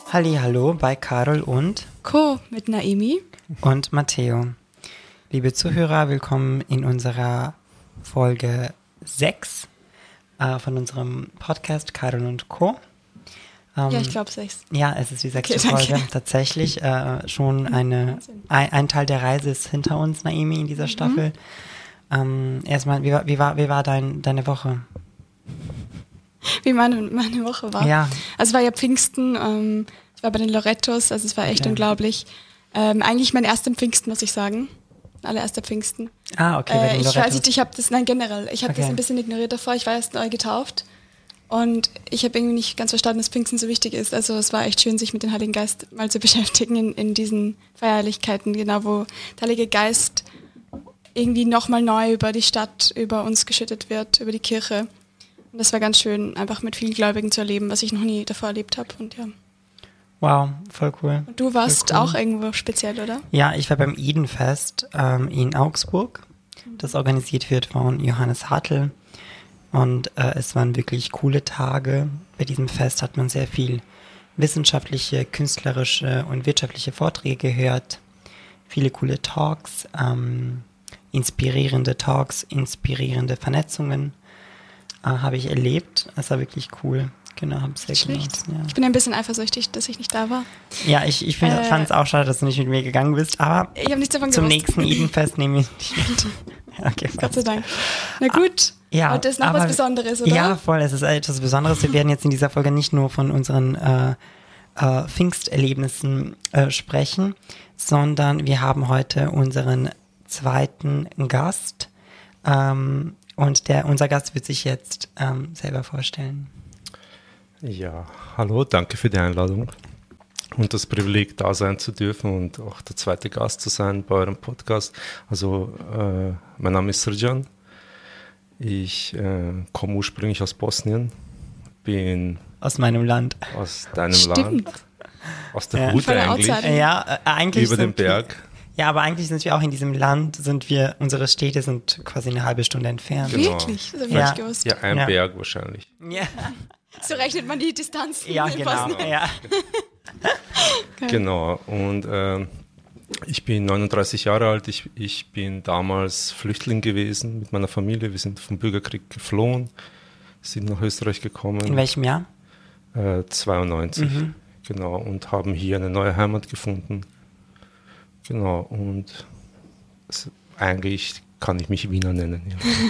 Hallihallo bei Carol und Co. mit Naemi und Matteo. Liebe Zuhörer, willkommen in unserer Folge 6 von unserem Podcast Carol und Co. Ja, ich glaube 6. Ja, es ist die 6. Okay, danke. Folge. Tatsächlich schon ein Teil der Reise ist hinter uns, Naemi, in dieser Staffel. Erstmal, wie war deine Woche? Wie meine Woche war. Ja. Also es war ja Pfingsten, ich war bei den Lorettos, also es war echt unglaublich. Eigentlich mein erster Pfingsten, muss ich sagen. Allererster Pfingsten. Ah, okay, bei den ich Lorettos. weiß nicht, generell. Ich habe das ein bisschen ignoriert davor, ich war erst neu getauft. Und ich habe irgendwie nicht ganz verstanden, dass Pfingsten so wichtig ist. Also es war echt schön, sich mit dem Heiligen Geist mal zu beschäftigen in diesen Feierlichkeiten, genau, wo der Heilige Geist irgendwie nochmal neu über die Stadt, über uns geschüttet wird, über die Kirche. Und das war ganz schön, einfach mit vielen Gläubigen zu erleben, was ich noch nie davor erlebt habe. Und ja. Wow, voll cool. Und du warst cool. auch irgendwo speziell, oder? Ja, ich war beim Edenfest in Augsburg, das organisiert wird von Johannes Hartl. Und es waren wirklich coole Tage. Bei diesem Fest hat man sehr viel wissenschaftliche, künstlerische und wirtschaftliche Vorträge gehört. Viele coole Talks, inspirierende Vernetzungen habe ich erlebt. Es war wirklich cool. Genau, habe es sehr genossen. Ja. Ich bin ein bisschen eifersüchtig, dass ich nicht da war. Ja, ich fand es auch schade, dass du nicht mit mir gegangen bist, aber ich habe nichts davon zum gewusst. nächsten Edenfest nehme ich dich mit. Okay, Gott sei Dank. Na gut, ja, heute ist noch was Besonderes, oder? Ja, voll, es ist etwas Besonderes. Wir werden jetzt in dieser Folge nicht nur von unseren Pfingsterlebnissen sprechen, sondern wir haben heute unseren zweiten Gast und unser Gast wird sich jetzt selber vorstellen. Ja, hallo, danke für die Einladung und das Privileg, da sein zu dürfen und auch der zweite Gast zu sein bei eurem Podcast. Also, mein Name ist Srđan, ich komme ursprünglich aus Bosnien, bin aus meinem Land. Aus deinem Stimmt. Land, aus der Hut eigentlich, ja, eigentlich über den Berg. Ja, aber eigentlich sind wir auch in diesem Land, unsere Städte sind quasi eine halbe Stunde entfernt. Genau. Wirklich? Das habe ich nicht gewusst. Ja, ein Berg wahrscheinlich. Ja. So rechnet man die Distanzen. Ja, genau. Ja. Okay. Genau, und ich bin 39 Jahre alt, ich bin damals Flüchtling gewesen mit meiner Familie, wir sind vom Bürgerkrieg geflohen, sind nach Österreich gekommen. In welchem Jahr? 92, genau, und haben hier eine neue Heimat gefunden. Genau, und eigentlich kann ich mich Wiener nennen.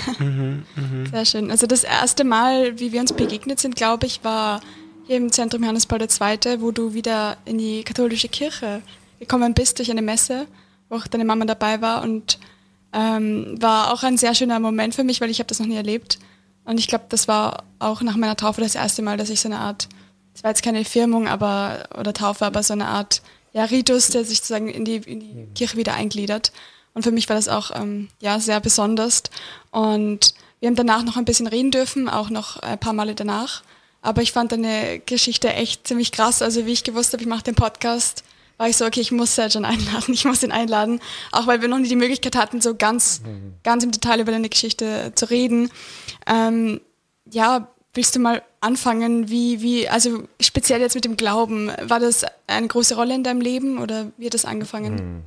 Ja. Sehr schön. Also das erste Mal, wie wir uns begegnet sind, glaube ich, war hier im Zentrum Johannes Paul II., wo du wieder in die katholische Kirche gekommen bist durch eine Messe, wo auch deine Mama dabei war und war auch ein sehr schöner Moment für mich, weil ich habe das noch nie erlebt. Und ich glaube, das war auch nach meiner Taufe das erste Mal, dass ich so eine Art, das war jetzt keine Firmung oder Taufe, aber so eine Art Ritus, der sich sozusagen in die Kirche wieder eingliedert. Und für mich war das auch sehr besonders. Und wir haben danach noch ein bisschen reden dürfen, auch noch ein paar Male danach. Aber ich fand deine Geschichte echt ziemlich krass. Also wie ich gewusst habe, ich mache den Podcast, war ich so, okay, ich muss Srđan einladen, ich muss ihn einladen. Auch weil wir noch nie die Möglichkeit hatten, so ganz im Detail über deine Geschichte zu reden. Willst du mal anfangen, also speziell jetzt mit dem Glauben, war das eine große Rolle in deinem Leben oder wie hat das angefangen?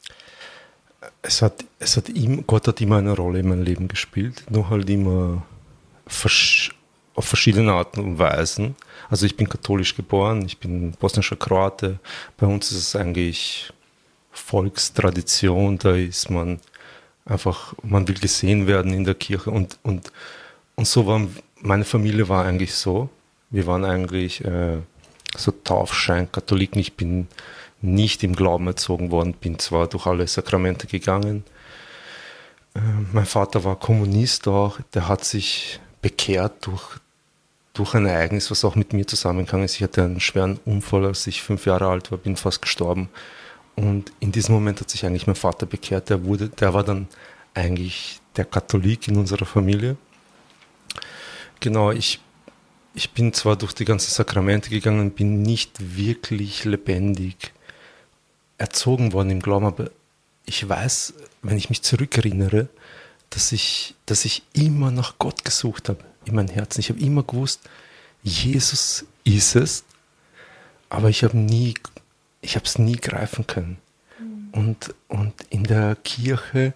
Gott hat immer eine Rolle in meinem Leben gespielt, nur halt immer auf verschiedene Arten und Weisen. Also ich bin katholisch geboren, ich bin bosnischer Kroate, bei uns ist es eigentlich Volkstradition, da ist man will gesehen werden in der Kirche und so meine Familie war eigentlich so, wir waren eigentlich so Taufschein-Katholiken, ich bin nicht im Glauben erzogen worden, bin zwar durch alle Sakramente gegangen. Mein Vater war Kommunist auch, der hat sich bekehrt durch ein Ereignis, was auch mit mir zusammengegangen ist. Ich hatte einen schweren Unfall, als ich 5 Jahre alt war, bin fast gestorben. Und in diesem Moment hat sich eigentlich mein Vater bekehrt, der war dann eigentlich der Katholik in unserer Familie. Genau, ich bin zwar durch die ganzen Sakramente gegangen, bin nicht wirklich lebendig erzogen worden im Glauben, aber ich weiß, wenn ich mich zurückerinnere, dass ich immer nach Gott gesucht habe in meinem Herzen. Ich habe immer gewusst, Jesus ist es aber ich habe es nie greifen können. Und in der Kirche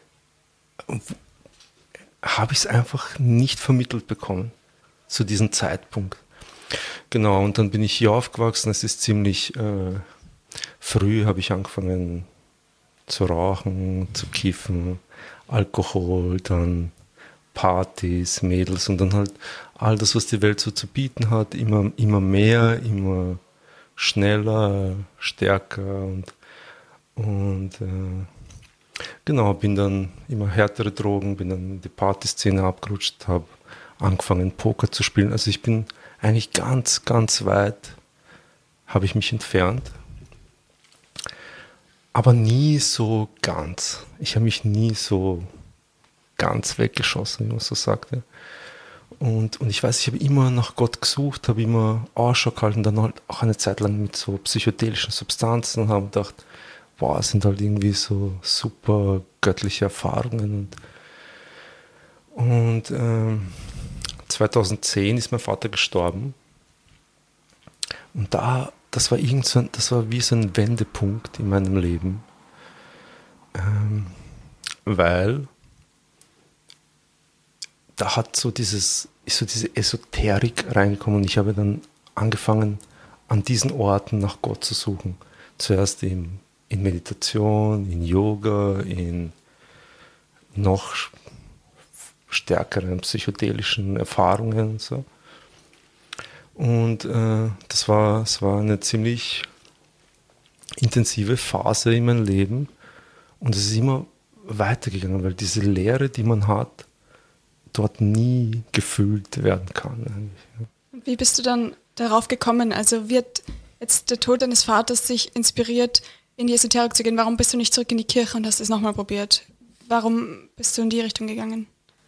habe ich es einfach nicht vermittelt bekommen zu diesem Zeitpunkt. Genau, und dann bin ich hier aufgewachsen. Es ist ziemlich früh, habe ich angefangen zu rauchen, zu kiffen, Alkohol, dann Partys, Mädels und dann halt all das, was die Welt so zu bieten hat, immer mehr, immer schneller, stärker und genau, bin dann immer härtere Drogen, bin dann in die Partyszene abgerutscht, habe angefangen Poker zu spielen. Also ich bin eigentlich ganz, ganz weit, habe ich mich entfernt, aber nie so ganz. Ich habe mich nie so ganz weggeschossen, wie man so sagte. Und ich weiß, ich habe immer nach Gott gesucht, habe immer Ausschau gehalten, dann halt auch eine Zeit lang mit so psychedelischen Substanzen und habe gedacht, boah, es sind halt irgendwie so super göttliche Erfahrungen. Und 2010 ist mein Vater gestorben. Und das war wie so ein Wendepunkt in meinem Leben. Weil da ist so diese Esoterik reingekommen und ich habe dann angefangen, an diesen Orten nach Gott zu suchen. Zuerst in Meditation, in Yoga, in noch stärkeren psychedelischen Erfahrungen und so. Und es war eine ziemlich intensive Phase in meinem Leben und es ist immer weitergegangen, weil diese Leere, die man hat, dort nie gefühlt werden kann. Eigentlich. Und wie bist du dann darauf gekommen? Also wird jetzt der Tod deines Vaters sich inspiriert, in die Esoterik zu gehen? Warum bist du nicht zurück in die Kirche und hast es nochmal probiert? Warum bist du in die Richtung gegangen?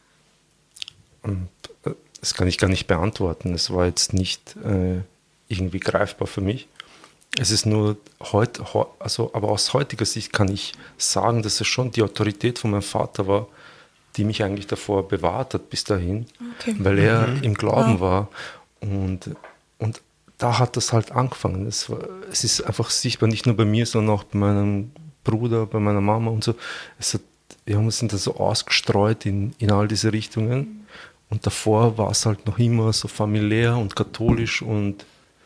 Das kann ich gar nicht beantworten. Es war jetzt nicht irgendwie greifbar für mich. Es ist nur heute, aber aus heutiger Sicht kann ich sagen, dass es schon die Autorität von meinem Vater war, die mich eigentlich davor bewahrt hat bis dahin, weil er im Glauben war. Und da hat das halt angefangen. Es ist einfach sichtbar, nicht nur bei mir, sondern auch bei meinem Bruder, bei meiner Mama und so. Wir haben uns da so ausgestreut in all diese Richtungen. Und davor war es halt noch immer so familiär und katholisch und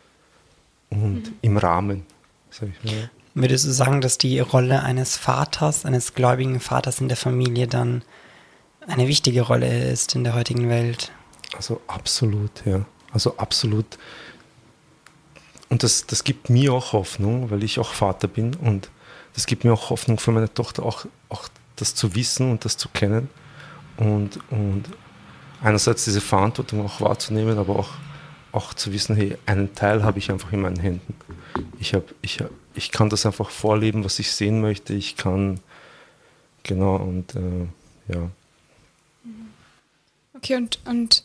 im Rahmen, sag ich mal. Würdest du sagen, dass die Rolle eines Vaters, eines gläubigen Vaters in der Familie dann eine wichtige Rolle ist in der heutigen Welt? Also absolut, ja. Also absolut. Und das gibt mir auch Hoffnung, weil ich auch Vater bin. Und das gibt mir auch Hoffnung für meine Tochter, auch das zu wissen und das zu kennen. Und einerseits diese Verantwortung auch wahrzunehmen, aber auch zu wissen, hey, einen Teil habe ich einfach in meinen Händen. Ich kann das einfach vorleben, was ich sehen möchte. Ich kann, genau, und ja. Okay, und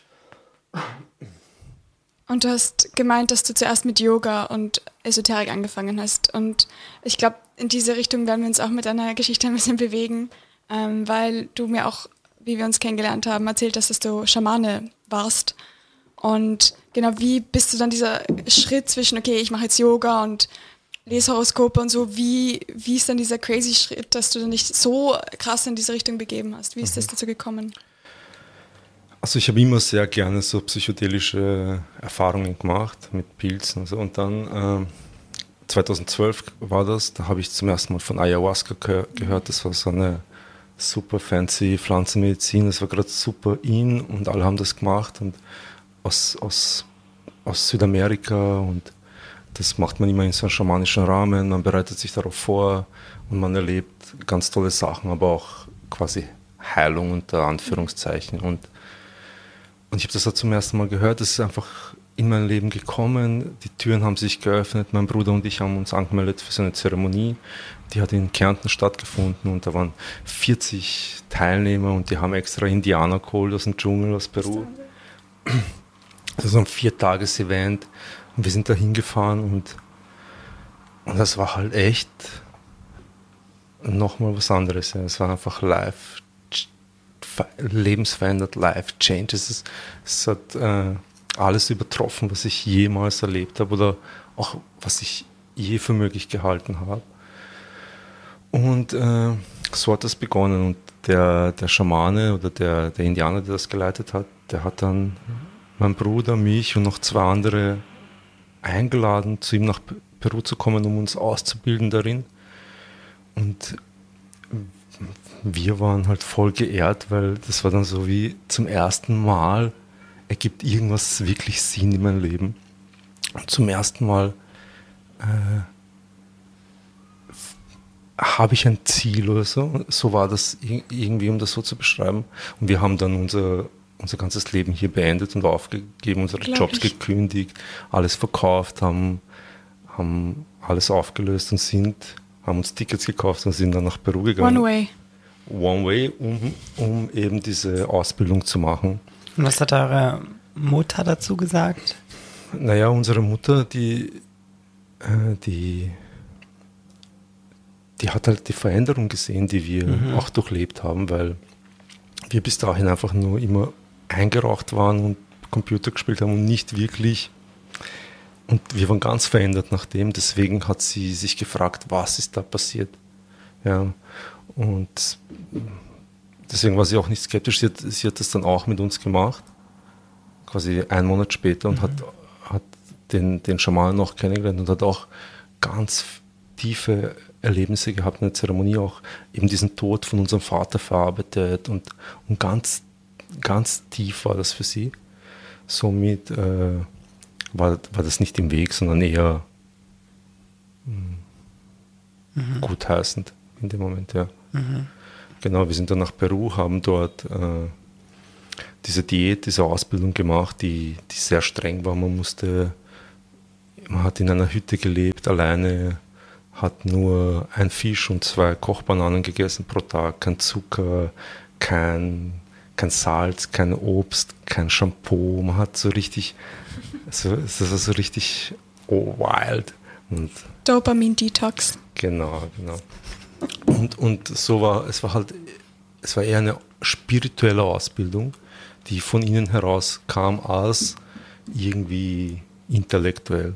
du hast gemeint, dass du zuerst mit Yoga und Esoterik angefangen hast. Und ich glaube, in diese Richtung werden wir uns auch mit deiner Geschichte ein bisschen bewegen, weil du mir auch, wie wir uns kennengelernt haben, erzählt hast, dass du Schamane warst. Und genau, wie bist du dann dieser Schritt zwischen, okay, ich mache jetzt Yoga und lese Horoskope und so, wie ist dann dieser crazy Schritt, dass du dann nicht so krass in diese Richtung begeben hast? Wie ist das dazu gekommen? Also ich habe immer sehr gerne so psychedelische Erfahrungen gemacht mit Pilzen und so. Und dann 2012 war das, da habe ich zum ersten Mal von Ayahuasca gehört. Das war so eine super fancy Pflanzenmedizin. Das war gerade super in und alle haben das gemacht und aus Südamerika und das macht man immer in so einem schamanischen Rahmen. Man bereitet sich darauf vor und man erlebt ganz tolle Sachen, aber auch quasi Heilung unter Anführungszeichen. Und ich habe das da zum ersten Mal gehört, das ist einfach in mein Leben gekommen, die Türen haben sich geöffnet, mein Bruder und ich haben uns angemeldet für so eine Zeremonie, die hat in Kärnten stattgefunden und da waren 40 Teilnehmer und die haben extra Indianer geholt aus dem Dschungel, aus Peru. Das war ein 4-Tages-Event und wir sind da hingefahren und das war halt echt nochmal was anderes. Es war einfach live lebensverändert, life change. Es hat alles übertroffen, was ich jemals erlebt habe oder auch was ich je für möglich gehalten habe. Und so hat das begonnen. Und der Schamane oder der Indianer, der das geleitet hat, der hat dann meinen Bruder, mich und noch 2 andere eingeladen, zu ihm nach Peru zu kommen, um uns auszubilden darin. Und wir waren halt voll geehrt, weil das war dann so wie zum ersten Mal ergibt irgendwas wirklich Sinn in meinem Leben. Und zum ersten Mal habe ich ein Ziel oder so. So war das irgendwie, um das so zu beschreiben. Und wir haben dann unser ganzes Leben hier beendet und aufgegeben, unsere Jobs gekündigt, alles verkauft, haben alles aufgelöst und haben uns Tickets gekauft und sind dann nach Peru gegangen. One way, um eben diese Ausbildung zu machen. Und was hat eure Mutter dazu gesagt? Naja, unsere Mutter, die hat halt die Veränderung gesehen, die wir auch durchlebt haben, weil wir bis dahin einfach nur immer eingeraucht waren und Computer gespielt haben und nicht wirklich. Und wir waren ganz verändert nach dem. Deswegen hat sie sich gefragt, was ist da passiert. Ja, und deswegen war sie auch nicht skeptisch. Sie hat das dann auch mit uns gemacht, quasi 1 Monat später, und hat den Schaman noch kennengelernt und hat auch ganz tiefe Erlebnisse gehabt in der Zeremonie, auch eben diesen Tod von unserem Vater verarbeitet und ganz, ganz tief war das für sie. Somit war das nicht im Weg, sondern eher gutheißend in dem Moment, ja. Genau, wir sind dann nach Peru, haben dort diese Diät, diese Ausbildung gemacht, die sehr streng war. Man hat in einer Hütte gelebt, alleine, hat nur ein Fisch und 2 Kochbananen gegessen pro Tag, kein Zucker, kein Salz, kein Obst, kein Shampoo. Man hat so richtig, das war so richtig wild. Und Dopamin-Detox. Genau. Und es war eher eine spirituelle Ausbildung, die von innen heraus kam als irgendwie intellektuell.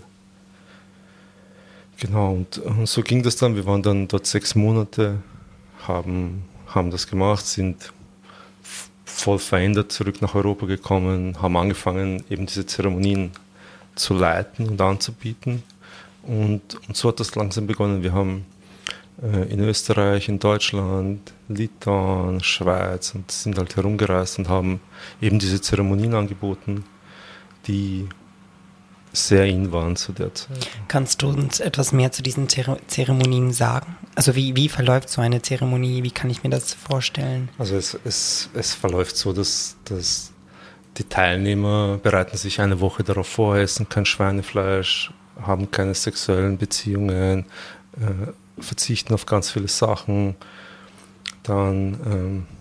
Genau, und so ging das dann. Wir waren dann dort 6 Monate, haben das gemacht, sind voll verändert zurück nach Europa gekommen, haben angefangen, eben diese Zeremonien zu leiten und anzubieten. Und so hat das langsam begonnen. Wir haben in Österreich, in Deutschland, Litauen, Schweiz und sind halt herumgereist und haben eben diese Zeremonien angeboten, die sehr in waren zu der Zeit. Kannst du uns etwas mehr zu diesen Zeremonien sagen? Also wie verläuft so eine Zeremonie? Wie kann ich mir das vorstellen? Also es verläuft so, dass die Teilnehmer bereiten sich 1 Woche darauf vor, essen kein Schweinefleisch, haben keine sexuellen Beziehungen, verzichten auf ganz viele Sachen. Dann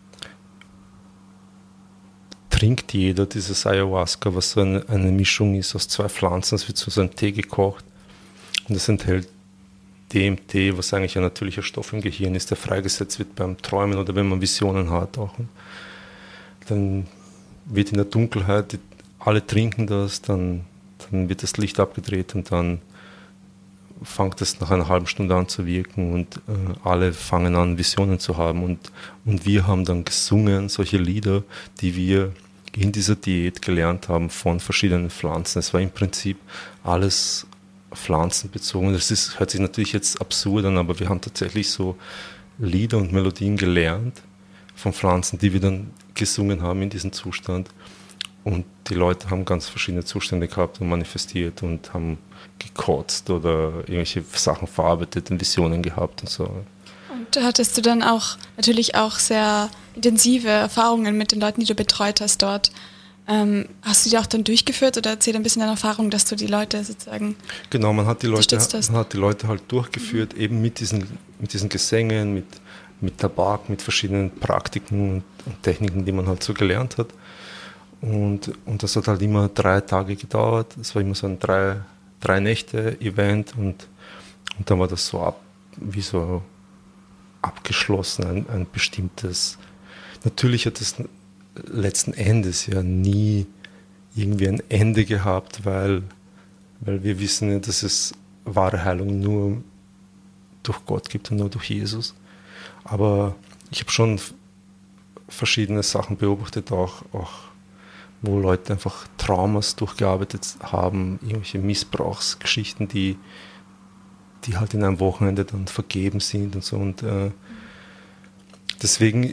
trinkt jeder dieses Ayahuasca, was so eine Mischung ist aus 2 Pflanzen. Es wird zu so einem Tee gekocht und es enthält DMT, was eigentlich ein natürlicher Stoff im Gehirn ist, der freigesetzt wird beim Träumen oder wenn man Visionen hat auch. Und dann wird in der Dunkelheit, alle trinken das, dann wird das Licht abgedreht und dann fängt es nach einer halben Stunde an zu wirken und alle fangen an, Visionen zu haben. Und wir haben dann gesungen, solche Lieder, die wir in dieser Diät gelernt haben von verschiedenen Pflanzen. Es war im Prinzip alles pflanzenbezogen. Das hört sich natürlich jetzt absurd an, aber wir haben tatsächlich so Lieder und Melodien gelernt von Pflanzen, die wir dann gesungen haben in diesem Zustand. Und die Leute haben ganz verschiedene Zustände gehabt und manifestiert und haben gekotzt oder irgendwelche Sachen verarbeitet und Visionen gehabt und so. Und hattest du dann auch natürlich auch sehr intensive Erfahrungen mit den Leuten, die du betreut hast dort? Hast du die auch dann durchgeführt oder erzähl ein bisschen deine Erfahrung, dass du die Leute sozusagen Genau, man hat die Leute halt durchgeführt, eben mit diesen Gesängen, mit Tabak, mit verschiedenen Praktiken und Techniken, die man halt so gelernt hat. Und das hat halt immer 3 Tage gedauert. Es war immer so ein 3 Nächte-Event und dann war das so wie so abgeschlossen, ein bestimmtes. Natürlich hat es letzten Endes ja nie irgendwie ein Ende gehabt, weil wir wissen ja, dass es wahre Heilung nur durch Gott gibt und nur durch Jesus. Aber ich habe schon verschiedene Sachen beobachtet, auch wo Leute einfach Traumas durchgearbeitet haben, irgendwelche Missbrauchsgeschichten, die halt in einem Wochenende dann vergeben sind und so. Und deswegen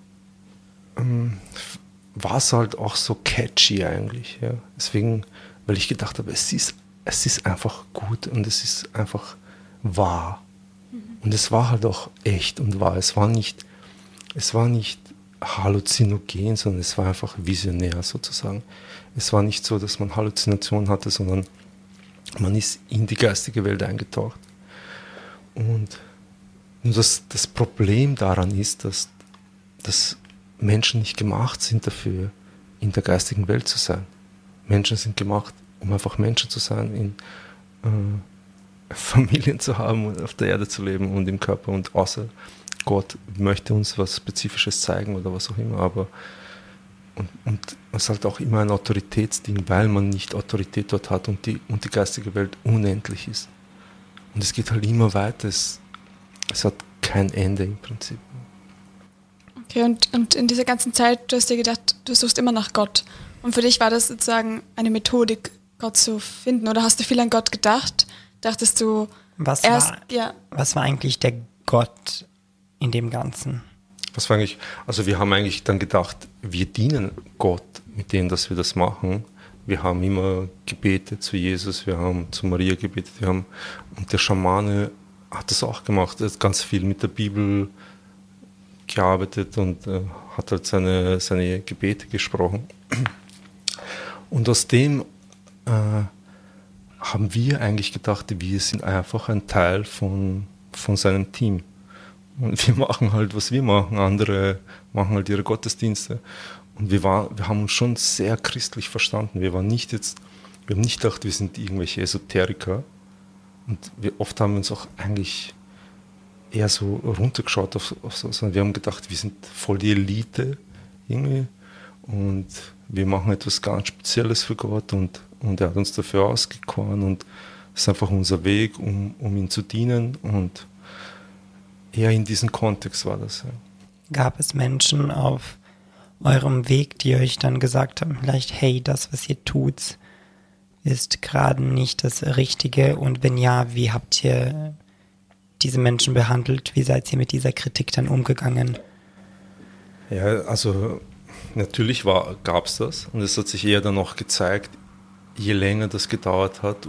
war es halt auch so catchy eigentlich. Ja. Deswegen, weil ich gedacht habe, es ist einfach gut und es ist einfach wahr. Und es war halt auch echt und wahr. Es war nicht halluzinogen, sondern es war einfach visionär sozusagen. Es war nicht so, dass man Halluzinationen hatte, sondern man ist in die geistige Welt eingetaucht. Und das Problem daran ist, dass Menschen nicht gemacht sind dafür, in der geistigen Welt zu sein. Menschen sind gemacht, um einfach Menschen zu sein, Familien zu haben und auf der Erde zu leben und im Körper. Und außer Gott möchte uns was Spezifisches zeigen oder was auch immer. Aber und es ist halt auch immer ein Autoritätsding, weil man nicht Autorität dort hat und die geistige Welt unendlich ist. Und es geht halt immer weiter. Es hat kein Ende im Prinzip. Okay, und in dieser ganzen Zeit, du hast dir gedacht, du suchst immer nach Gott. Und für dich war das sozusagen eine Methodik, Gott zu finden? Oder hast du viel an Gott gedacht? Dachtest du Was war eigentlich der Gott in dem Ganzen? Wir haben eigentlich dann gedacht, wir dienen Gott mit dem, dass wir das machen. Wir haben immer gebetet zu Jesus, wir haben zu Maria gebetet, und der Schamane hat das auch gemacht. Er hat ganz viel mit der Bibel gearbeitet und hat halt seine Gebete gesprochen. Und aus dem haben wir eigentlich gedacht, wir sind einfach ein Teil von seinem Team. Und wir machen halt, was wir machen. Andere machen halt ihre Gottesdienste. Und wir haben uns schon sehr christlich verstanden. Wir haben nicht gedacht, wir sind irgendwelche Esoteriker. Und oft haben wir uns auch eigentlich eher so runtergeschaut auf so. Sondern wir haben gedacht, wir sind voll die Elite irgendwie. Und wir machen etwas ganz Spezielles für Gott. Und er hat uns dafür ausgekoren. Und es ist einfach unser Weg, um ihm zu dienen. Und eher in diesem Kontext war das. Ja. Gab es Menschen auf eurem Weg, die euch dann gesagt haben, vielleicht, hey, das, was ihr tut, ist gerade nicht das Richtige? Und wenn ja, wie habt ihr diese Menschen behandelt? Wie seid ihr mit dieser Kritik dann umgegangen? Ja, also natürlich gab es das. Und es hat sich eher dann noch gezeigt, je länger das gedauert hat,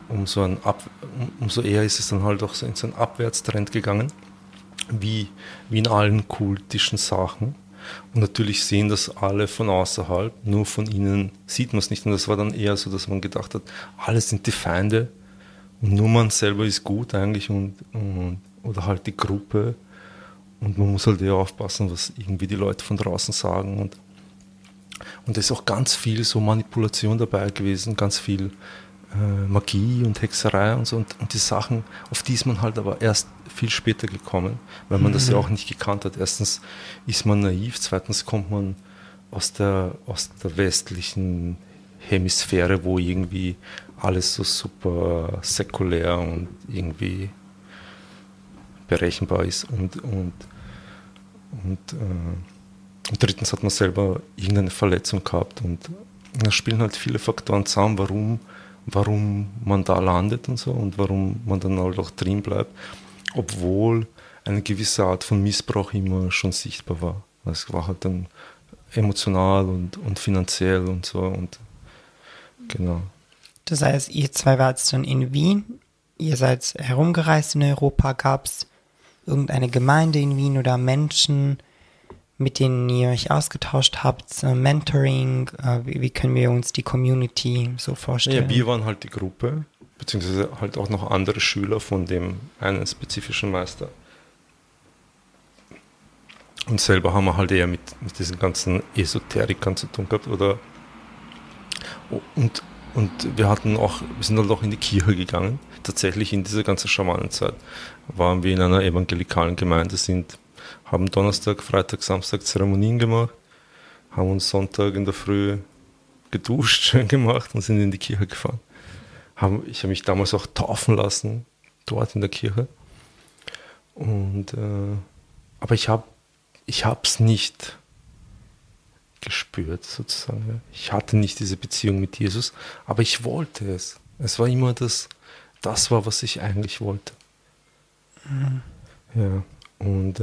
umso eher ist es dann halt auch so in so einen Abwärtstrend gegangen. Wie in allen kultischen Sachen. Und natürlich sehen das alle von außerhalb, nur von innen sieht man es nicht. Und das war dann eher so, dass man gedacht hat, alle sind die Feinde und nur man selber ist gut eigentlich oder halt die Gruppe. Und man muss halt eher aufpassen, was irgendwie die Leute von draußen sagen. Und da ist auch ganz viel so Manipulation dabei gewesen, ganz viel Magie und Hexerei und so. Und die Sachen, auf die ist man halt aber erst viel später gekommen, weil man das ja auch nicht gekannt hat. Erstens ist man naiv, zweitens kommt man aus der westlichen Hemisphäre, wo irgendwie alles so super säkulär und irgendwie berechenbar ist. Und drittens hat man selber irgendeine Verletzung gehabt. Und da spielen halt viele Faktoren zusammen, warum man da landet und so und warum man dann halt auch drin bleibt, obwohl eine gewisse Art von Missbrauch immer schon sichtbar war. Es war halt dann emotional und finanziell und so und genau. Das heißt, ihr zwei wart dann in Wien, ihr seid herumgereist in Europa, gab es irgendeine Gemeinde in Wien oder Menschen, mit denen ihr euch ausgetauscht habt, Mentoring, wie können wir uns die Community so vorstellen? Ja, wir waren halt die Gruppe, beziehungsweise halt auch noch andere Schüler von dem einen spezifischen Meister. Und selber haben wir halt eher mit diesen ganzen Esoterikern zu tun gehabt. Und wir sind halt auch in die Kirche gegangen. Tatsächlich in dieser ganzen Schamanenzeit waren wir in einer evangelikalen Gemeinde, haben Donnerstag, Freitag, Samstag Zeremonien gemacht, haben uns Sonntag in der Früh geduscht, schön gemacht und sind in die Kirche gefahren. Ich habe mich damals auch taufen lassen, dort in der Kirche. Und, aber ich habe es nicht gespürt, sozusagen. Ich hatte nicht diese Beziehung mit Jesus, aber ich wollte es. Es war immer das war, was ich eigentlich wollte. Mhm. Ja, und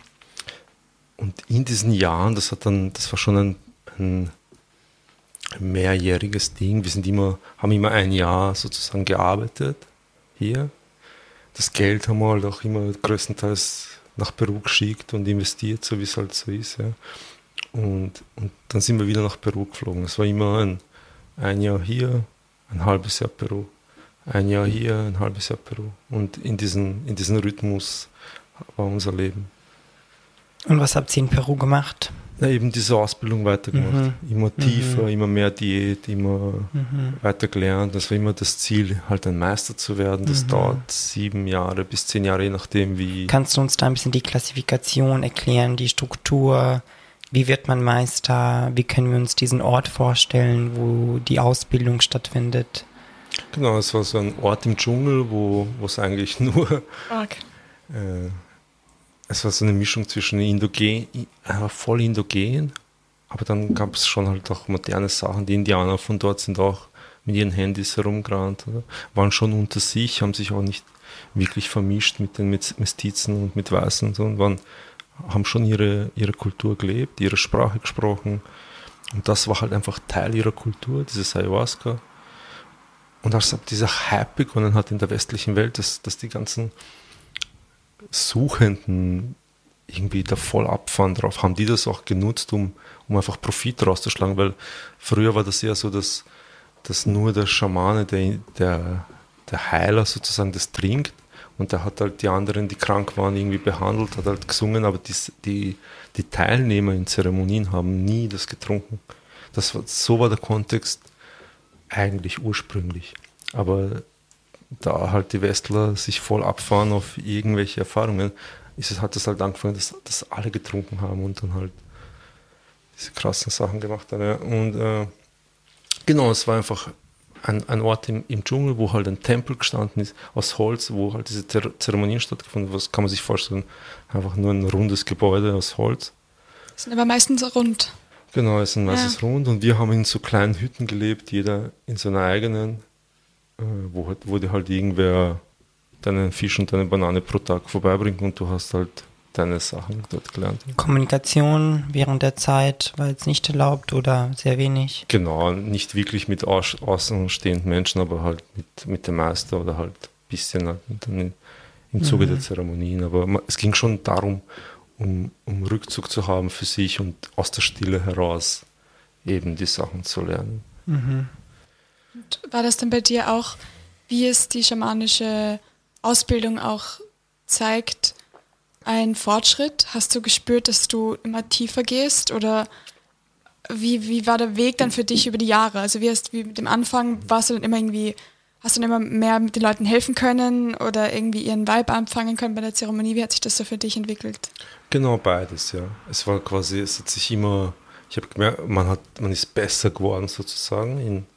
in diesen Jahren, das war schon ein mehrjähriges Ding. Haben immer ein Jahr sozusagen gearbeitet hier. Das Geld haben wir halt auch immer größtenteils nach Peru geschickt und investiert, so wie es halt so ist. Ja. Und dann sind wir wieder nach Peru geflogen. Es war immer ein Jahr hier, ein halbes Jahr Peru. Ein Jahr hier, ein halbes Jahr Peru. Und in diesen Rhythmus war unser Leben. Und was habt ihr in Peru gemacht? Ja, eben diese Ausbildung weitergemacht. Immer tiefer, immer mehr Diät, immer weiter gelernt. Das war immer das Ziel, halt ein Meister zu werden. Das dauert 7 Jahre bis 10 Jahre, je nachdem wie. Kannst du uns da ein bisschen die Klassifikation erklären, die Struktur? Wie wird man Meister? Wie können wir uns diesen Ort vorstellen, wo die Ausbildung stattfindet? Genau, es war so ein Ort im Dschungel, wo es eigentlich nur... es war so eine Mischung zwischen voll indogen, aber dann gab es schon halt auch moderne Sachen. Die Indianer von dort sind auch mit ihren Handys herumgerannt, waren schon unter sich, haben sich auch nicht wirklich vermischt mit den Mestizen und mit Weißen, sondern haben schon ihre Kultur gelebt, ihre Sprache gesprochen. Und das war halt einfach Teil ihrer Kultur, dieses Ayahuasca. Und als dieser Hype begonnen hat in der westlichen Welt, dass die ganzen Suchenden irgendwie da voll abfahren drauf, haben die das auch genutzt, um einfach Profit rauszuschlagen, weil früher war das ja so, dass nur der Schamane, der Heiler sozusagen, das trinkt und der hat halt die anderen, die krank waren, irgendwie behandelt, hat halt gesungen, aber die Teilnehmer in Zeremonien haben nie das getrunken. So war der Kontext eigentlich ursprünglich. Aber da halt die Westler sich voll abfahren auf irgendwelche Erfahrungen, hat es halt angefangen, dass alle getrunken haben und dann halt diese krassen Sachen gemacht haben. Ja. Und genau, es war einfach ein Ort im Dschungel, wo halt ein Tempel gestanden ist, aus Holz, wo halt diese Zeremonien stattgefunden haben. Was kann man sich vorstellen? Einfach nur ein rundes Gebäude aus Holz. Das sind aber meistens rund. Genau, es ist meistens rund und wir haben in so kleinen Hütten gelebt, jeder in seiner eigenen, wo dir halt irgendwer deinen Fisch und deine Banane pro Tag vorbeibringt und du hast halt deine Sachen dort gelernt. Kommunikation während der Zeit war jetzt nicht erlaubt oder sehr wenig? Genau, nicht wirklich mit außenstehenden Menschen, aber halt mit dem Meister oder halt ein bisschen halt dann im Zuge der Zeremonien. Aber es ging schon darum, um Rückzug zu haben für sich und aus der Stille heraus eben die Sachen zu lernen. Und war das dann bei dir auch, wie es die schamanische Ausbildung auch zeigt, ein Fortschritt? Hast du gespürt, dass du immer tiefer gehst oder wie war der Weg dann für dich über die Jahre? Also wie mit dem Anfang, warst du dann immer irgendwie, hast du dann immer mehr mit den Leuten helfen können oder irgendwie ihren Vibe anfangen können bei der Zeremonie? Wie hat sich das so für dich entwickelt? Genau, beides, ja. Es war quasi, es hat sich immer, ich habe gemerkt, man ist besser geworden sozusagen,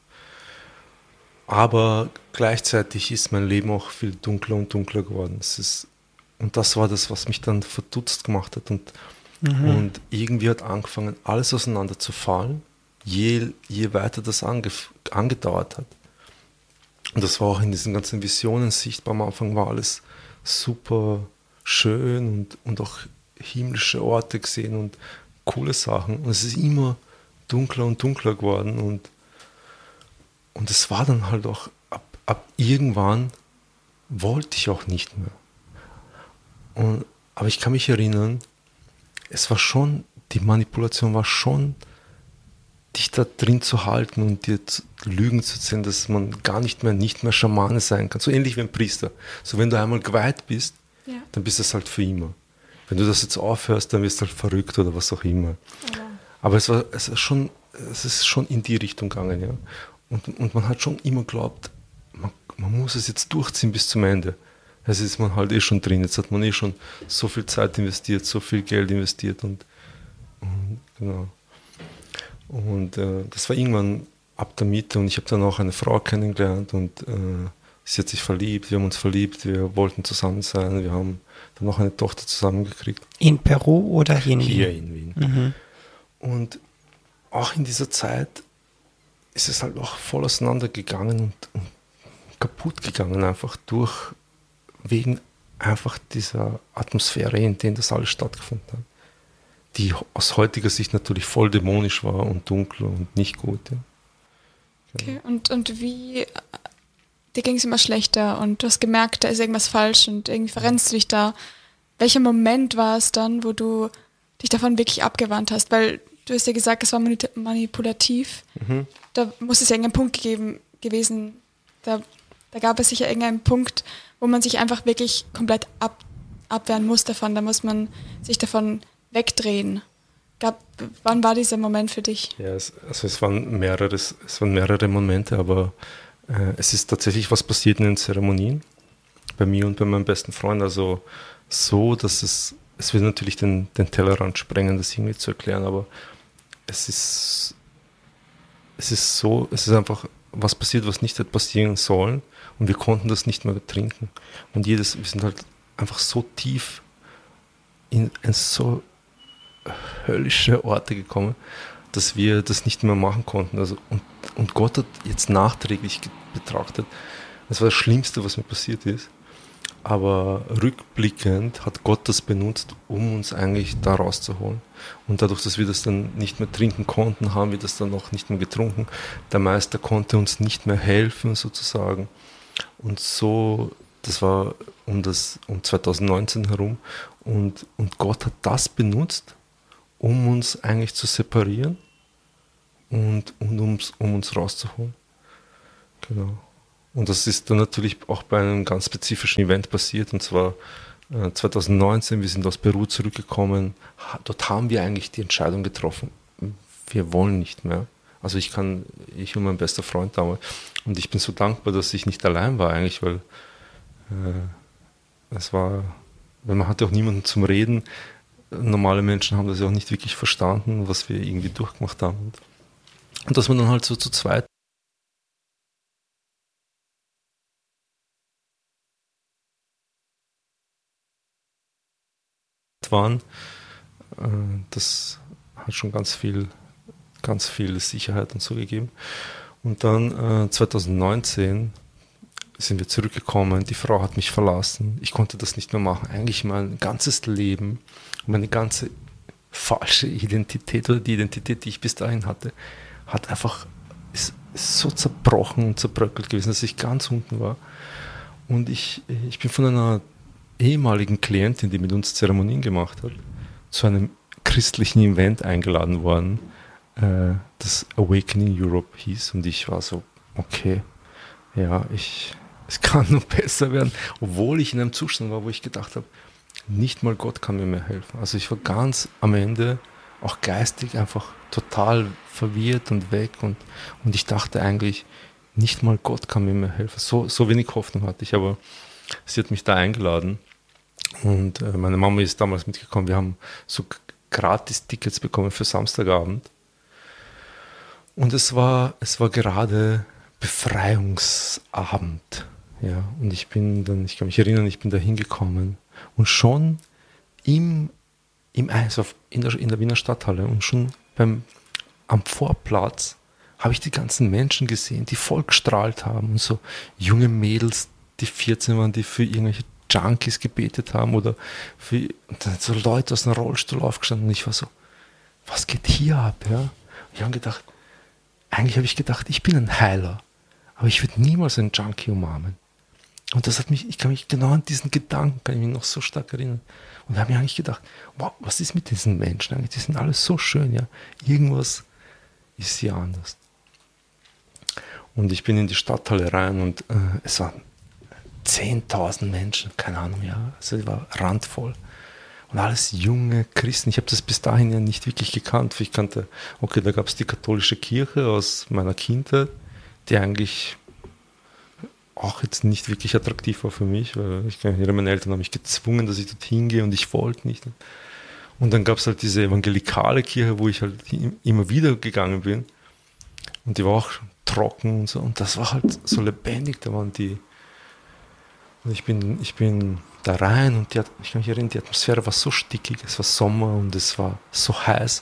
aber gleichzeitig ist mein Leben auch viel dunkler und dunkler geworden. Und das war das, was mich dann verdutzt gemacht hat. Und irgendwie hat angefangen, alles auseinander zu fallen, je weiter das angedauert hat. Und das war auch in diesen ganzen Visionen sichtbar. Am Anfang war alles super schön und auch himmlische Orte gesehen und coole Sachen. Und es ist immer dunkler und dunkler geworden. Und es war dann halt auch, ab irgendwann wollte ich auch nicht mehr. Aber ich kann mich erinnern, die Manipulation war schon, dich da drin zu halten und dir Lügen zu erzählen, dass man gar nicht mehr Schamane sein kann. So ähnlich wie ein Priester. So wenn du einmal geweiht bist, dann bist das halt für immer. Wenn du das jetzt aufhörst, dann wirst du halt verrückt oder was auch immer. Ja. Aber es ist schon in die Richtung gegangen, ja. Und man hat schon immer geglaubt, man muss es jetzt durchziehen bis zum Ende. Jetzt ist man halt schon drin, jetzt hat man schon so viel Zeit investiert, so viel Geld investiert und genau. Und das war irgendwann ab der Mitte, und ich habe dann auch eine Frau kennengelernt und sie hat sich verliebt, wir haben uns verliebt, wir wollten zusammen sein, wir haben dann noch eine Tochter zusammengekriegt. In Peru oder hier in Wien? Hier in Wien. Und auch in dieser Zeit ist es halt auch voll auseinandergegangen und kaputt gegangen, einfach wegen einfach dieser Atmosphäre, in der das alles stattgefunden hat. Die aus heutiger Sicht natürlich voll dämonisch war und dunkel und nicht gut. Ja. Okay, und wie, dir ging es immer schlechter und du hast gemerkt, da ist irgendwas falsch und irgendwie verrennst du dich da. Welcher Moment war es dann, wo du dich davon wirklich abgewandt hast? Weil du hast ja gesagt, es war manipulativ. Da muss es ja irgendeinen Punkt gewesen, da gab es sicher irgendeinen Punkt, wo man sich einfach wirklich komplett abwehren muss davon. Da muss man sich davon wegdrehen. Wann war dieser Moment für dich? Ja, es waren mehrere Momente, aber es ist tatsächlich was passiert in den Zeremonien, bei mir und bei meinem besten Freund. Also so, dass es wird natürlich den Tellerrand sprengen, das irgendwie zu erklären, aber es ist einfach was passiert, was nicht hätte passieren sollen, und wir konnten das nicht mehr trinken. Und wir sind halt einfach so tief in so höllische Orte gekommen, dass wir das nicht mehr machen konnten. Also, und Gott hat jetzt nachträglich betrachtet, das war das Schlimmste, was mir passiert ist. Aber rückblickend hat Gott das benutzt, um uns eigentlich da rauszuholen. Und dadurch, dass wir das dann nicht mehr trinken konnten, haben wir das dann auch nicht mehr getrunken. Der Meister konnte uns nicht mehr helfen, sozusagen. Und so, das war um 2019 herum. Und Gott hat das benutzt, um uns eigentlich zu separieren und um uns rauszuholen. Genau. Und das ist dann natürlich auch bei einem ganz spezifischen Event passiert, und zwar 2019, wir sind aus Peru zurückgekommen. Dort haben wir eigentlich die Entscheidung getroffen, wir wollen nicht mehr. Also ich und mein bester Freund damals. Und ich bin so dankbar, dass ich nicht allein war eigentlich, weil man hatte auch niemanden zum Reden. Normale Menschen haben das ja auch nicht wirklich verstanden, was wir irgendwie durchgemacht haben. Und dass man dann halt so zu zweit waren, das hat schon ganz viel Sicherheit und so gegeben. Und dann 2019 sind wir zurückgekommen, die Frau hat mich verlassen, ich konnte das nicht mehr machen. Eigentlich mein ganzes Leben, meine ganze falsche Identität oder die Identität, die ich bis dahin hatte, ist so zerbrochen und zerbröckelt gewesen, dass ich ganz unten war. Und ich bin von einer ehemaligen Klientin, die mit uns Zeremonien gemacht hat, zu einem christlichen Event eingeladen worden, das Awakening Europe hieß, und ich war so, okay, ja, es kann nur besser werden, obwohl ich in einem Zustand war, wo ich gedacht habe, nicht mal Gott kann mir mehr helfen. Also ich war ganz am Ende, auch geistig, einfach total verwirrt und weg, und ich dachte eigentlich, nicht mal Gott kann mir mehr helfen. So wenig Hoffnung hatte ich, aber sie hat mich da eingeladen, und meine Mama ist damals mitgekommen. Wir haben so Gratis-Tickets bekommen für Samstagabend, und es war gerade Befreiungsabend, ja, und ich kann mich erinnern, ich bin da hingekommen, und schon im Eishof in der Wiener Stadthalle und schon am Vorplatz habe ich die ganzen Menschen gesehen, die voll gestrahlt haben, und so junge Mädels, die 14 waren, die für irgendwelche Junkies gebetet haben, und dann so Leute aus einem Rollstuhl aufgestanden, und ich war so, was geht hier ab? Ja? Eigentlich habe ich gedacht, ich bin ein Heiler, aber ich würde niemals einen Junkie umarmen. Und ich kann mich genau an diesen Gedanken, kann ich mich noch so stark erinnern. Und da habe ich eigentlich gedacht, wow, was ist mit diesen Menschen eigentlich? Die sind alle so schön, ja. Irgendwas ist hier anders. Und ich bin in die Stadthalle rein, und es waren 10.000 Menschen, keine Ahnung, ja. Also die war randvoll. Und alles junge Christen. Ich habe das bis dahin ja nicht wirklich gekannt. Ich kannte, okay, da gab es die katholische Kirche aus meiner Kindheit, die eigentlich auch jetzt nicht wirklich attraktiv war für mich, weil meine Eltern haben mich gezwungen, dass ich dorthin gehe, und ich wollte nicht. Und dann gab es halt diese evangelikale Kirche, wo ich halt immer wieder gegangen bin. Und die war auch trocken und so. Und das war halt so lebendig. Da waren die. Und ich bin da rein und ich kann mich erinnern, die Atmosphäre war so stickig. Es war Sommer und es war so heiß.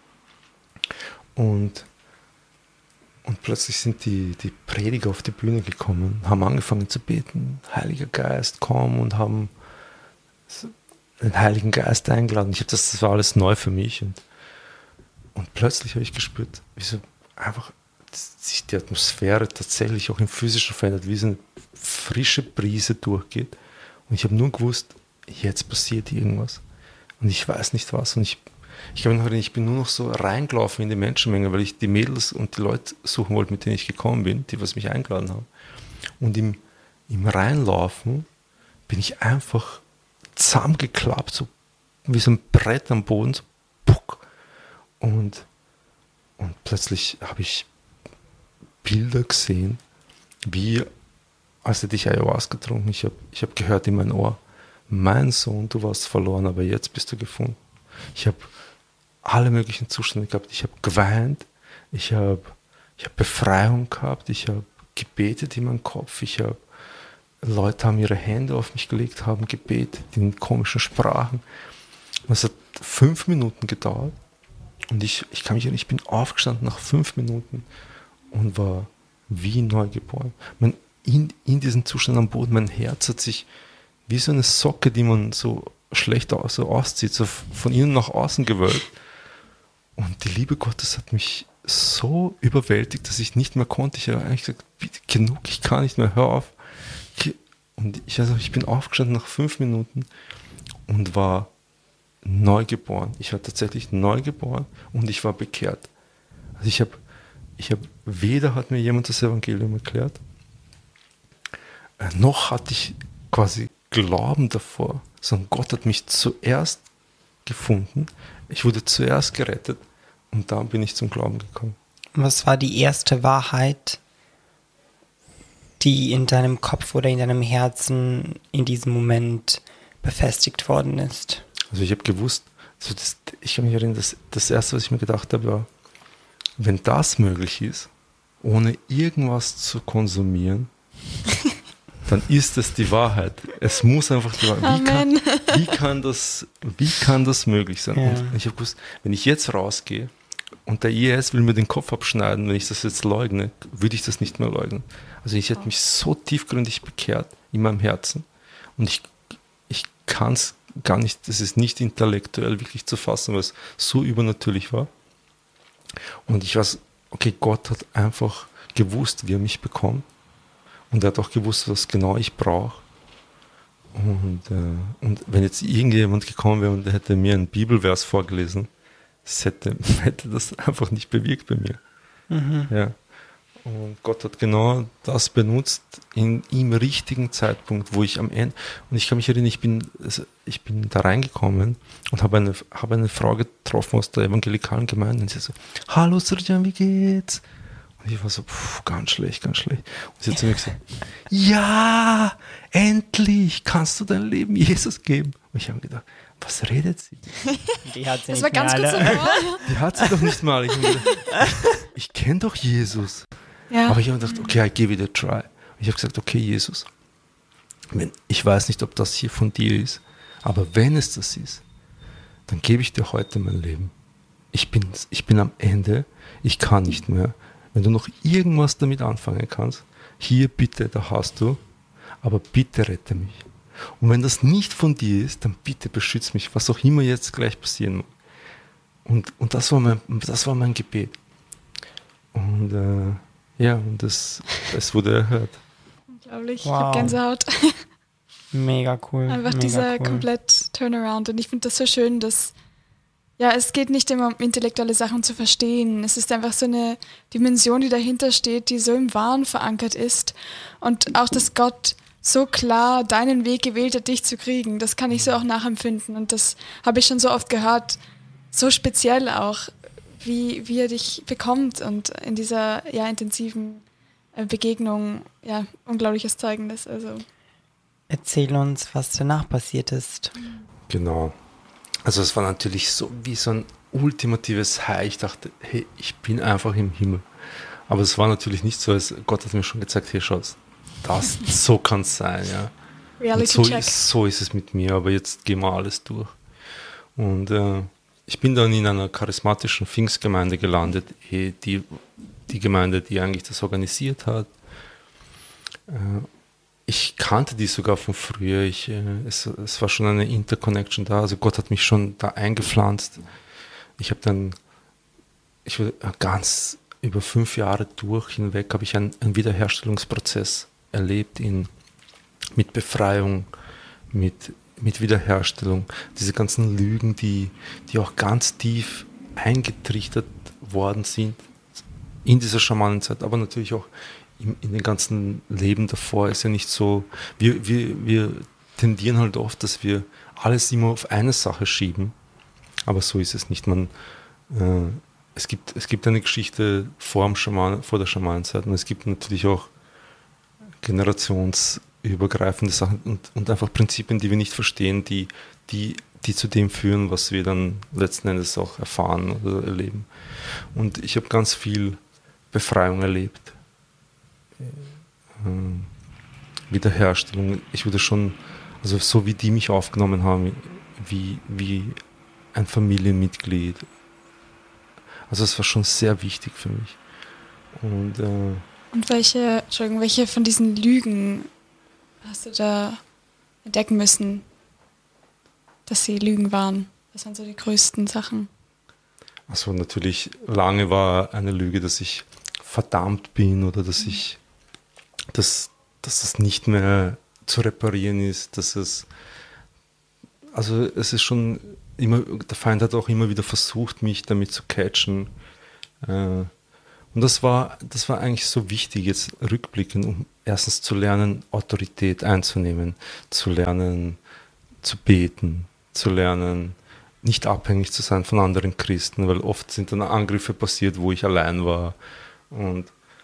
Und plötzlich sind die Prediger auf die Bühne gekommen, haben angefangen zu beten, Heiliger Geist, komm, und haben den Heiligen Geist eingeladen. Das war alles neu für mich. Und plötzlich habe ich gespürt, wie so einfach sich die Atmosphäre tatsächlich auch im Physischen verändert, wie so eine frische Brise durchgeht. Und ich habe nur gewusst, jetzt passiert irgendwas. Und ich weiß nicht was. Und ich kann mich noch erinnern, ich bin nur noch so reingelaufen in die Menschenmenge, weil ich die Mädels und die Leute suchen wollte, mit denen ich gekommen bin, die was mich eingeladen haben. Und im Reinlaufen bin ich einfach zusammengeklappt, so wie so ein Brett am Boden, so puck. Und plötzlich habe ich Bilder gesehen, wie als hätte ich Ayahuasca getrunken. Ich hab gehört in mein Ohr, mein Sohn, du warst verloren, aber jetzt bist du gefunden. Ich habe alle möglichen Zustände gehabt. Ich habe geweint, ich habe Befreiung gehabt, ich habe gebetet in meinem Kopf, Leute haben ihre Hände auf mich gelegt, haben gebetet in komischen Sprachen. Es hat 5 Minuten gedauert und ich kann mich erinnern, ich bin aufgestanden nach 5 Minuten und war wie neugeboren. In diesem Zustand am Boden, mein Herz hat sich wie so eine Socke, die man so schlecht auszieht, so von innen nach außen gewölbt. Und die Liebe Gottes hat mich so überwältigt, dass ich nicht mehr konnte. Ich habe eigentlich gesagt, bitte genug, ich kann nicht mehr, hör auf. Und ich bin aufgestanden nach 5 Minuten und war neugeboren. Ich war tatsächlich neugeboren und ich war bekehrt. Also ich habe weder hat mir jemand das Evangelium erklärt, noch hatte ich quasi Glauben davor, sondern Gott hat mich zuerst gefunden. Ich wurde zuerst gerettet und dann bin ich zum Glauben gekommen. Was war die erste Wahrheit, die in deinem Kopf oder in deinem Herzen in diesem Moment befestigt worden ist? Also ich habe gewusst, ich kann mich erinnern, das Erste, was ich mir gedacht habe, war, wenn das möglich ist, ohne irgendwas zu konsumieren, dann ist es die Wahrheit. Es muss einfach die Wahrheit. Wie kann das möglich sein? Ja. Und ich habe gewusst, wenn ich jetzt rausgehe und der IS will mir den Kopf abschneiden, wenn ich das jetzt leugne, würde ich das nicht mehr leugnen. Also ich hätte mich so tiefgründig bekehrt in meinem Herzen und ich kann es gar nicht, das ist nicht intellektuell wirklich zu fassen, weil es so übernatürlich war. Und ich weiß, okay, Gott hat einfach gewusst, wie er mich bekommt. Und er hat auch gewusst, was genau ich brauche. Und wenn jetzt irgendjemand gekommen wäre und der hätte mir einen Bibelvers vorgelesen, hätte das einfach nicht bewirkt bei mir. Mhm. Ja. Und Gott hat genau das benutzt im richtigen Zeitpunkt, wo ich am Ende, und ich kann mich erinnern, ich bin da reingekommen und habe eine Frau getroffen aus der evangelikalen Gemeinde und sie so, hallo Serjan, wie geht's? Und ich war so, ganz schlecht. Und sie hat zu mir gesagt, ja, endlich kannst du dein Leben Jesus geben. Und ich habe gedacht, was redet sie? Die hat sie das nicht war ganz kurz davor. Die hat sie doch nicht mal. Ich kenne doch Jesus. Ja. Aber ich habe gedacht, okay, I give it a try. Und ich habe gesagt, okay, Jesus, ich weiß nicht, ob das hier von dir ist, aber wenn es das ist, dann gebe ich dir heute mein Leben. Ich bin am Ende, ich kann nicht mehr. Wenn du noch irgendwas damit anfangen kannst, hier bitte, da hast du, aber bitte rette mich. Und wenn das nicht von dir ist, dann bitte beschütze mich, was auch immer jetzt gleich passieren mag. Und das war mein Gebet. Und und es wurde erhört. Unglaublich, Wow. ich habe Gänsehaut. Mega cool. Einfach mega dieser cool. komplett Turnaround. Und ich finde das so schön, dass es geht nicht immer um intellektuelle Sachen zu verstehen. Es ist einfach so eine Dimension, die dahinter steht, die so im Wahren verankert ist. Und auch, dass Gott so klar deinen Weg gewählt hat, dich zu kriegen, das kann ich so auch nachempfinden. Und das habe ich schon so oft gehört, so speziell auch, wie er dich bekommt und in dieser intensiven Begegnung, unglaubliches Zeugnis. Also. Erzähl uns, was danach passiert ist. Genau. Also es war natürlich so wie so ein ultimatives High. Ich dachte, hey, ich bin einfach im Himmel. Aber es war natürlich nicht so, als Gott hat mir schon gezeigt, hier schaust, so kann es sein, ja. Reality Und Check. so ist es mit mir, aber jetzt gehen wir alles durch. Und ich bin dann in einer charismatischen Pfingstgemeinde gelandet, die Gemeinde, die eigentlich das organisiert hat. Ich kannte die sogar von früher. Es war schon eine Interconnection da. Also Gott hat mich schon da eingepflanzt. Ich habe ganz über 5 Jahre hinweg habe ich einen Wiederherstellungsprozess erlebt mit Befreiung, mit Wiederherstellung. Diese ganzen Lügen, die auch ganz tief eingetrichtert worden sind in dieser Schamanenzeit, aber natürlich auch in den ganzen Leben davor ist ja nicht so, wir tendieren halt oft, dass wir alles immer auf eine Sache schieben, aber so ist es nicht. Es gibt eine Geschichte vor der Schamanenzeit und es gibt natürlich auch generationsübergreifende Sachen und einfach Prinzipien, die wir nicht verstehen, die zu dem führen, was wir dann letzten Endes auch erfahren oder erleben. Und ich habe ganz viel Befreiung erlebt. Wiederherstellung. Ich wurde schon, also so wie die mich aufgenommen haben, wie ein Familienmitglied. Also es war schon sehr wichtig für mich. Und welche von diesen Lügen hast du da entdecken müssen, dass sie Lügen waren? Was waren so die größten Sachen? Also natürlich lange war eine Lüge, dass ich verdammt bin oder dass es nicht mehr zu reparieren ist, es ist schon immer, der Feind hat auch immer wieder versucht, mich damit zu catchen. Und das war eigentlich so wichtig, jetzt rückblickend, um erstens zu lernen, Autorität einzunehmen, zu lernen, zu beten, zu lernen, nicht abhängig zu sein von anderen Christen, weil oft sind dann Angriffe passiert, wo ich allein war. Und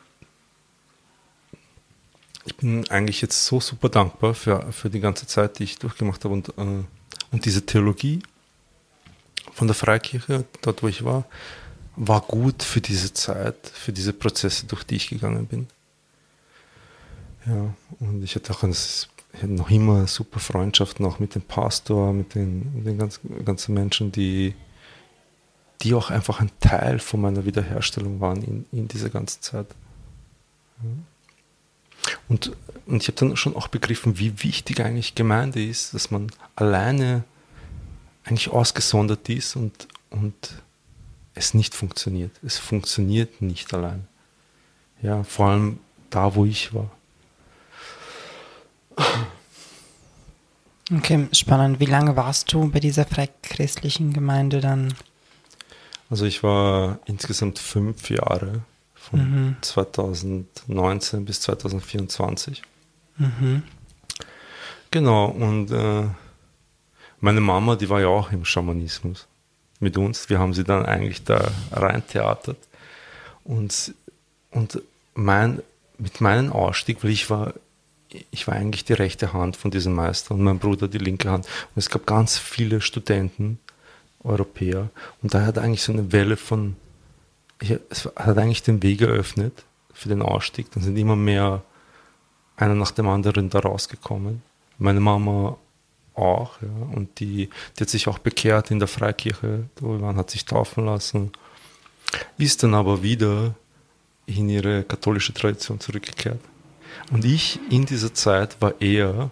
ich bin eigentlich jetzt so super dankbar für die ganze Zeit, die ich durchgemacht habe und diese Theologie von der Freikirche, dort wo ich war gut für diese Zeit, für diese Prozesse, durch die ich gegangen bin. Ja, und ich hatte noch immer super Freundschaften, auch mit dem Pastor, mit den ganzen Menschen, die auch einfach ein Teil von meiner Wiederherstellung waren in dieser ganzen Zeit. Und ich habe dann schon auch begriffen, wie wichtig eigentlich Gemeinde ist, dass man alleine eigentlich ausgesondert ist und es nicht funktioniert. Es funktioniert nicht allein. Ja, vor allem da, wo ich war. Okay, spannend. Wie lange warst du bei dieser freichristlichen Gemeinde dann? Also ich war insgesamt 5 Jahre, von 2019 bis 2024. Genau, und meine Mama, die war ja auch im Schamanismus mit uns. Wir haben sie dann eigentlich da reintheatert. Und mit meinem Ausstieg, weil ich war eigentlich die rechte Hand von diesem Meister und mein Bruder die linke Hand. Und es gab ganz viele Studenten, Europäer. Und da hat eigentlich so eine Welle es hat eigentlich den Weg eröffnet für den Ausstieg. Dann sind immer mehr einer nach dem anderen da rausgekommen. Meine Mama auch, ja. Und die hat sich auch bekehrt in der Freikirche, wo wir waren, hat sich taufen lassen, ist dann aber wieder in ihre katholische Tradition zurückgekehrt. Und ich in dieser Zeit war eher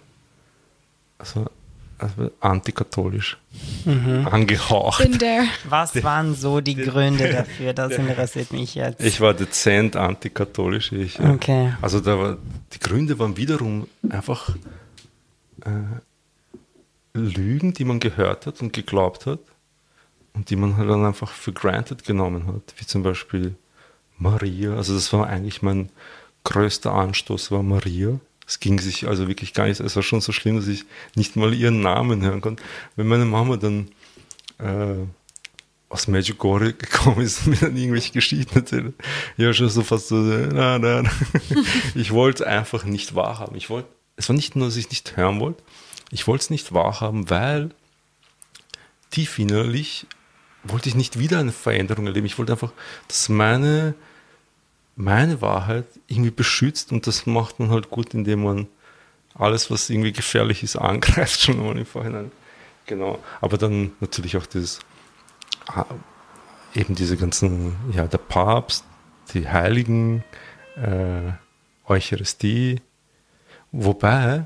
antikatholisch angehaucht. Was waren so die Gründe dafür? Das interessiert mich jetzt. Ich war dezent antikatholisch. Okay. Also die Gründe waren wiederum einfach Lügen, die man gehört hat und geglaubt hat und die man halt dann einfach für granted genommen hat, wie zum Beispiel Maria. Also das war eigentlich mein größter Anstoß, war Maria. Es ging sich also wirklich gar nicht, es war schon so schlimm, dass ich nicht mal ihren Namen hören konnte. Wenn meine Mama dann aus Medjugorje gekommen ist und mir dann irgendwelche Geschichten erzählt, ja schon so fast so, na. Ich wollte es einfach nicht wahrhaben. Es war nicht nur, dass ich nicht hören wollte, ich wollte es nicht wahrhaben, weil tief innerlich wollte ich nicht wieder eine Veränderung erleben. Ich wollte einfach, dass meine meine Wahrheit irgendwie beschützt und das macht man halt gut, indem man alles, was irgendwie gefährlich ist, angreift schon mal im Vorhinein. Genau. Aber dann natürlich auch eben diese ganzen, ja, der Papst, die Heiligen, Eucharistie, wobei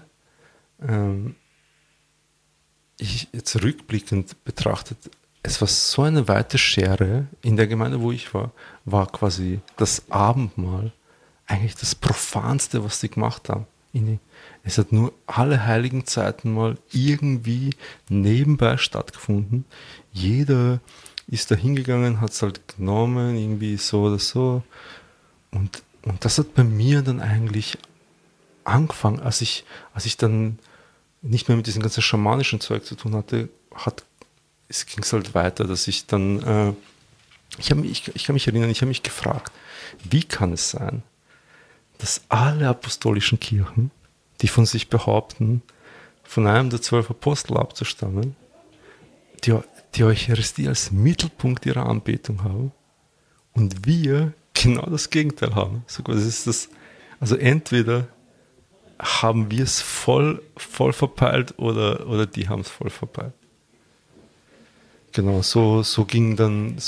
ich jetzt rückblickend betrachtet, es war so eine weite Schere in der Gemeinde, wo ich war quasi das Abendmahl eigentlich das Profanste, was sie gemacht haben. Es hat nur alle heiligen Zeiten mal irgendwie nebenbei stattgefunden. Jeder ist da hingegangen, hat es halt genommen, irgendwie so oder so. Und das hat bei mir dann eigentlich angefangen, als ich dann nicht mehr mit diesem ganzen schamanischen Zeug zu tun hatte, es ging halt weiter, dass ich dann, ich kann mich erinnern, ich habe mich gefragt, wie kann es sein, dass alle apostolischen Kirchen, die von sich behaupten, von einem der 12 Apostel abzustammen, die Eucharistie als Mittelpunkt ihrer Anbetung haben und wir genau das Gegenteil haben. So quasi ist das, also entweder haben wir es voll verpeilt oder die haben es voll verpeilt. Genau, so ging dann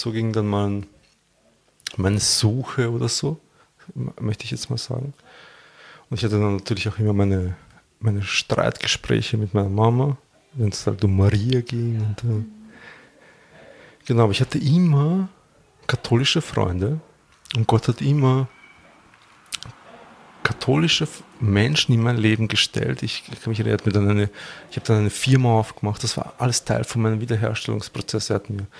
meine Suche oder so, möchte ich jetzt mal sagen. Und ich hatte dann natürlich auch immer meine Streitgespräche mit meiner Mama, wenn es halt um Maria ging. Und, genau, aber ich hatte immer katholische Freunde und Gott hat immer katholische Menschen in mein Leben gestellt. Ich kann mich erinnern, ich habe dann eine Firma aufgemacht, das war alles Teil von meinem Wiederherstellungsprozess.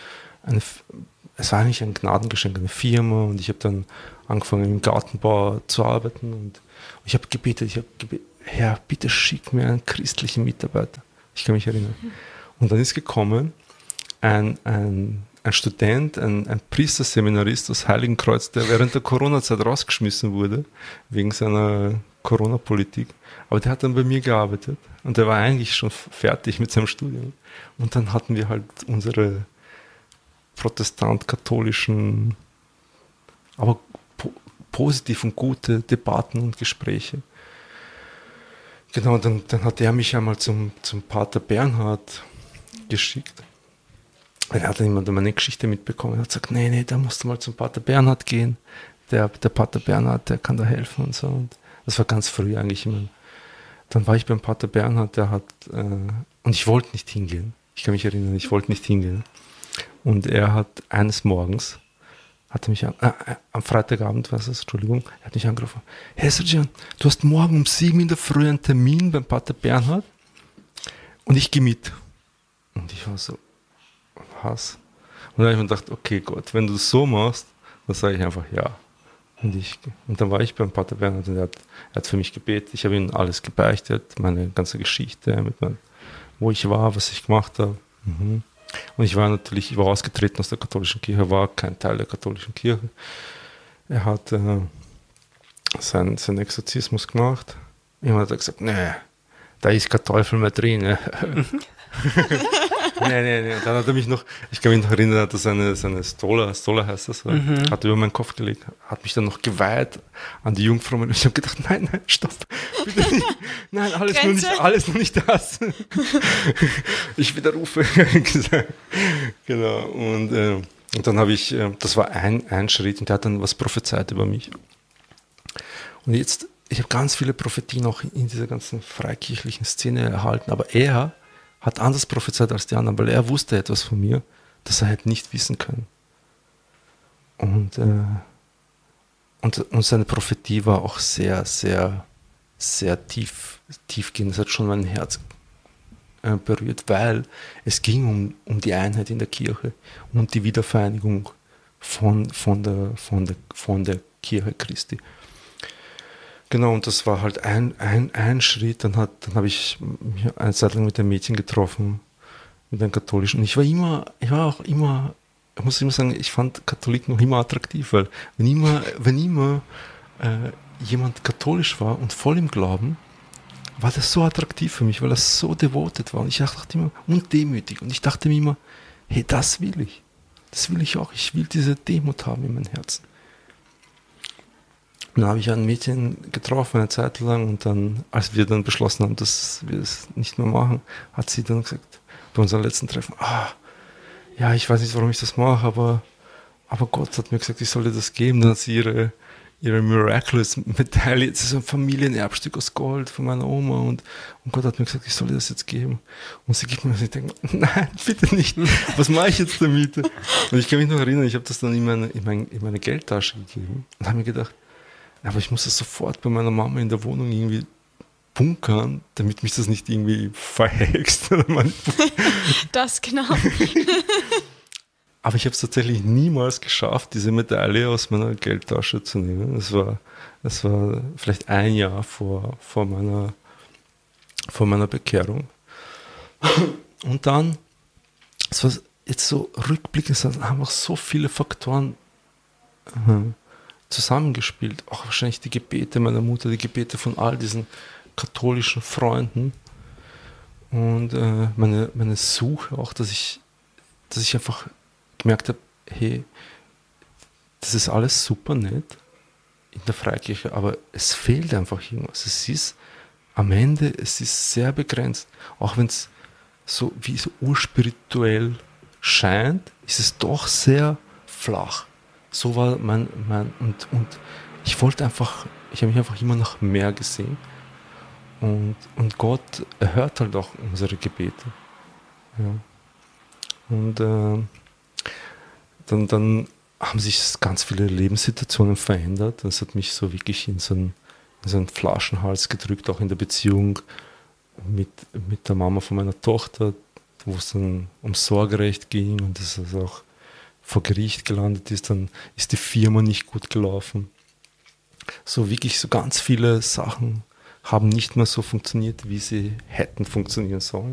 Es war eigentlich ein Gnadengeschenk, eine Firma, und ich habe dann angefangen im Gartenbau zu arbeiten und ich habe gebetet, Herr, bitte schick mir einen christlichen Mitarbeiter. Ich kann mich erinnern. Und dann ist gekommen ein Student, ein Priesterseminarist aus Heiligenkreuz, der während der Corona-Zeit rausgeschmissen wurde, wegen seiner Corona-Politik. Aber der hat dann bei mir gearbeitet und der war eigentlich schon fertig mit seinem Studium. Und dann hatten wir halt unsere protestant-katholischen, aber positiv und gute Debatten und Gespräche. Genau, dann hat er mich einmal zum Pater Bernhard geschickt. Er hat dann jemand meine Geschichte mitbekommen. Er hat gesagt, nee, da musst du mal zum Pater Bernhard gehen. Der Pater Bernhard, der kann da helfen und so. Und das war ganz früh eigentlich. Dann war ich beim Pater Bernhard, und ich wollte nicht hingehen. Ich kann mich erinnern, ich wollte nicht hingehen. Und er hat eines Morgens, am Freitagabend war es, Entschuldigung, er hat mich angerufen. Hey Sergian, du hast morgen um 7 in der Früh einen Termin beim Pater Bernhard und ich gehe mit. Und ich war so, was? Und dann habe ich mir gedacht, okay Gott, wenn du das so machst, dann sage ich einfach ja. Und dann war ich beim Pater Bernhard und er hat für mich gebetet. Ich habe ihm alles gebeichtet, meine ganze Geschichte, wo ich war, was ich gemacht habe. Und ich war ausgetreten aus der katholischen Kirche, war kein Teil der katholischen Kirche. Er hat seinen Exorzismus gemacht. Jemand hat gesagt, nee, da ist kein Teufel mehr drin. Ne? Nee. Und dann hat er mich noch, ich kann mich noch erinnern, hat er seine Stola heißt das, hat über meinen Kopf gelegt, hat mich dann noch geweiht an die Jungfrau. Und ich habe gedacht, nein, stopp, bitte nicht. Nein, alles nur nicht das. Ich widerrufe. Genau. Und dann habe ich, das war ein Schritt, und der hat dann was prophezeit über mich. Und jetzt, ich habe ganz viele Prophetien auch in dieser ganzen freikirchlichen Szene erhalten, aber er hat anders prophezeit als die anderen, weil er wusste etwas von mir, das er hätte nicht wissen können. Und seine Prophetie war auch sehr, sehr, sehr tiefgehend. Das hat schon mein Herz berührt, weil es ging um die Einheit in der Kirche und um die Wiedervereinigung von der Kirche Christi. Genau, und das war halt ein Schritt. Dann habe ich mich eine Zeit lang mit einem Mädchen getroffen, mit einem katholischen. Und ich war auch immer, ich muss immer sagen, ich fand Katholiken noch immer attraktiv, weil wenn immer jemand katholisch war und voll im Glauben, war das so attraktiv für mich, weil er so devoted war. Und ich dachte immer, und demütig. Und ich dachte mir immer, hey, das will ich. Das will ich auch. Ich will diese Demut haben in meinem Herzen. dann habe ich ein Mädchen getroffen eine Zeit lang und dann, als wir dann beschlossen haben, dass wir es nicht mehr machen, hat sie dann gesagt, bei unserem letzten Treffen, ja, ich weiß nicht, warum ich das mache, aber Gott hat mir gesagt, ich soll dir das geben. Dann hat sie ihre Miraculous-Medaille, das ist ein Familienerbstück aus Gold von meiner Oma und Gott hat mir gesagt, ich soll dir das jetzt geben. Und sie gibt mir das und ich denke, nein, bitte nicht, was mache ich jetzt damit? Und ich kann mich noch erinnern, ich habe das dann in meine Geldtasche gegeben und habe mir gedacht, aber ich muss das sofort bei meiner Mama in der Wohnung irgendwie bunkern, damit mich das nicht irgendwie verhext. Das genau. Aber ich habe es tatsächlich niemals geschafft, diese Medaille aus meiner Geldtasche zu nehmen. Das war vielleicht ein Jahr vor meiner Bekehrung. Und dann, es war jetzt so rückblickend, es haben einfach so viele Faktoren zusammengespielt. Auch wahrscheinlich die Gebete meiner Mutter, die Gebete von all diesen katholischen Freunden und meine Suche auch, dass ich einfach gemerkt habe, hey, das ist alles super nett in der Freikirche, aber es fehlt einfach irgendwas. Es ist sehr begrenzt. Auch wenn es so urspirituell scheint, ist es doch sehr flach. So war und ich habe mich einfach immer nach mehr gesehen. Und Gott erhört halt auch unsere Gebete. Ja. Und dann haben sich ganz viele Lebenssituationen verändert. Das hat mich so wirklich in so einen Flaschenhals gedrückt, auch in der Beziehung mit der Mama von meiner Tochter, wo es dann um Sorgerecht ging und das also auch vor Gericht gelandet ist. Dann ist die Firma nicht gut gelaufen. So wirklich so ganz viele Sachen haben nicht mehr so funktioniert, wie sie hätten funktionieren sollen.